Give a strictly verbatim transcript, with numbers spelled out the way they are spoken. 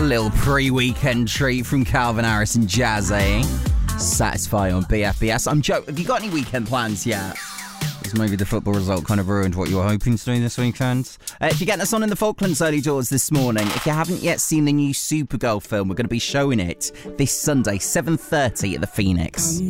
A little pre-weekend treat from Calvin Harris and Jazzy. Satisfy on B F B S. I'm joking. Have you got any weekend plans yet? Because maybe the football result kind of ruined what you were hoping to do this weekend. Uh, if you're getting us on in the Falklands early doors this morning, if you haven't yet seen the new Supergirl film, we're going to be showing it this Sunday, seven thirty at the Phoenix.